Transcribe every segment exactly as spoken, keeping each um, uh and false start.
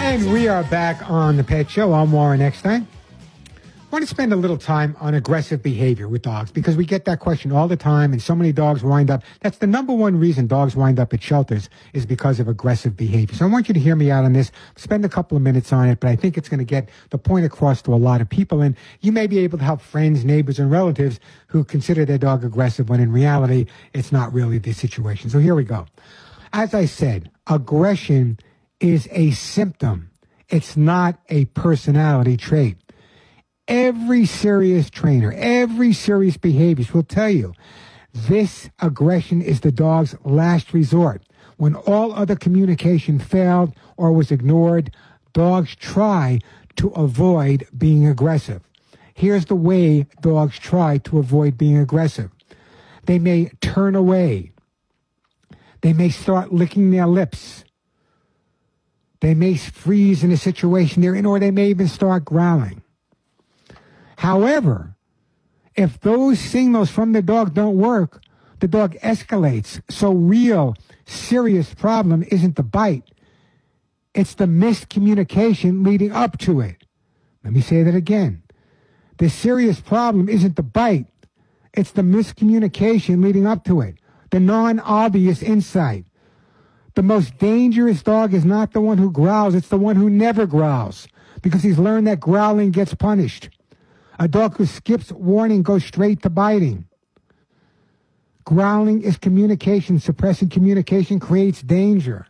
And we are back on the Pet Show. I'm Warren Eckstein. I want to spend a little time on aggressive behavior with dogs because we get that question all the time, and so many dogs wind up. That's the number one reason dogs wind up at shelters is because of aggressive behavior. So I want you to hear me out on this. Spend a couple of minutes on it, but I think it's going to get the point across to a lot of people. And you may be able to help friends, neighbors, and relatives who consider their dog aggressive when in reality, it's not really the situation. So here we go. As I said, aggression is a symptom. It's not a personality trait. Every serious trainer, every serious behaviorist will tell you this aggression is the dog's last resort. When all other communication failed or was ignored, dogs try to avoid being aggressive. Here's the way dogs try to avoid being aggressive. They may turn away. They may start licking their lips. They may freeze in a situation they're in, or they may even start growling. However, if those signals from the dog don't work, the dog escalates. So real, serious problem isn't the bite. It's the miscommunication leading up to it. Let me say that again. The serious problem isn't the bite. It's the miscommunication leading up to it. The non-obvious insight. The most dangerous dog is not the one who growls. It's the one who never growls because he's learned that growling gets punished. A dog who skips warning goes straight to biting. Growling is communication. Suppressing communication creates danger.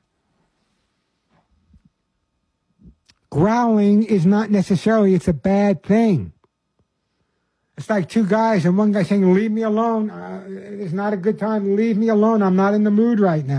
Growling is not necessarily, it's a bad thing. It's like two guys and one guy saying, leave me alone. Uh, it's not a good time. Leave me alone. I'm not in the mood right now.